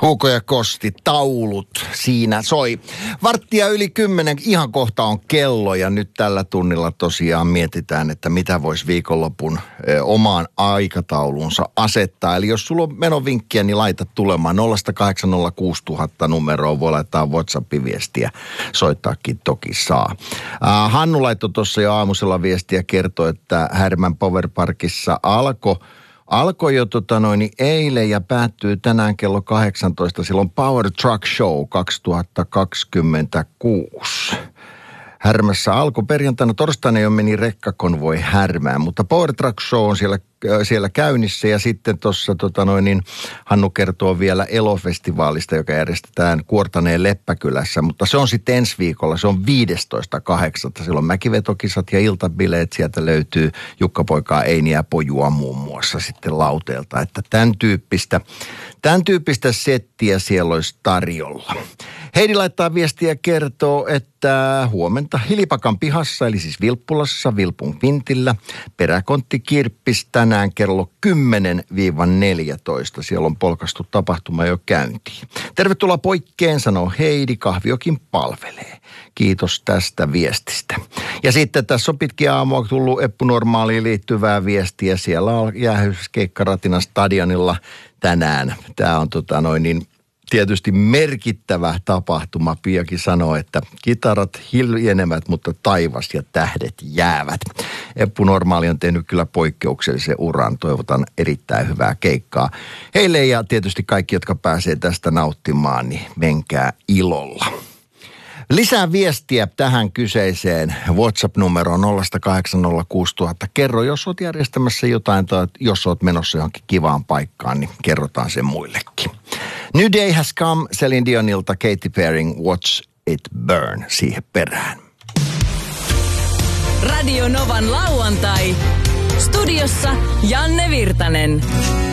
Huuko ja Kosti, taulut, siinä soi. 9:15, ihan kohta on kello ja nyt tällä tunnilla tosiaan mietitään, että mitä voisi viikonlopun omaan aikataulunsa asettaa. Eli jos sulla on menovinkkiä, niin laita tulemaan 0806000 numeroon, voi laittaa WhatsApp-viestiä, soittaakin toki saa. Hannu laittoi tuossa jo aamusella viestiä, kertoi, että Härmän Power Parkissa alkoi jo eilen ja päättyy tänään kello 18. Silloin Power Truck Show 2026. Härmässä alkoi perjantaina, torstaina jo meni rekkakonvoi Härmään, mutta Power Truck Show on siellä käynnissä ja sitten tuossa Hannu kertoo vielä Elofestivaalista, joka järjestetään Kuortaneen Leppäkylässä, mutta se on sitten ensi viikolla, se on 15.8. Silloin mäkivetokisat ja iltabileet, sieltä löytyy Jukka-poikaa Einiä ja Pojua muun muassa sitten lauteelta, että tämän tyyppistä settiä siellä olisi tarjolla. Heidi laittaa viestiä ja kertoo, että huomenta Hilipakan pihassa, eli siis Vilppulassa, Vilpun Pintillä, Peräkontti Kirppis tänään kello 10-14. Siellä on polkastu tapahtuma jo käyntiin. Tervetuloa poikkeen, sanoo Heidi, kahviokin palvelee. Kiitos tästä viestistä. Ja sitten tässä on pitkiä aamua tullut Eppu Normaaliin liittyvää viestiä. Siellä on jäähyyskeikka Ratinan stadionilla tänään. Tämä on tietysti merkittävä tapahtuma. Piakin sanoo, että kitarat hiljenevät, mutta taivas ja tähdet jäävät. Eppu Normaali on tehnyt kyllä poikkeuksellisen uran. Toivotan erittäin hyvää keikkaa heille ja tietysti kaikki, jotka pääsee tästä nauttimaan, niin menkää ilolla. Lisää viestiä tähän kyseiseen WhatsApp-numeroon 0806000. Kerro, jos olet järjestämässä jotain tai jos olet menossa johonkin kivaan paikkaan, niin kerrotaan sen muillekin. New Day Has Come, Celine Dionilta Katy Perry, Watch It Burn siihen perään. Radio Novan lauantai. Studiossa Janne Virtanen.